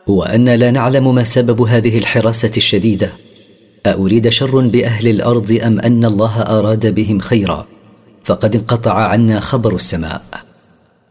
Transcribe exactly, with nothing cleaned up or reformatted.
هو أن لا نعلم ما سبب هذه الحراسة الشديدة، أأريد شر بأهل الأرض أم أن الله أراد بهم خيرا؟ فقد انقطع عنا خبر السماء.